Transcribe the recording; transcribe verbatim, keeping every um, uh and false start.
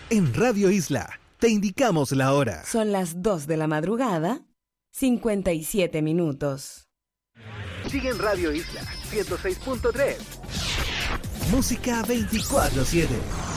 En Radio Isla te indicamos la hora. Son las dos de la madrugada, cincuenta y siete minutos. Sigue en Radio Isla ciento seis punto tres. Música veinticuatro siete.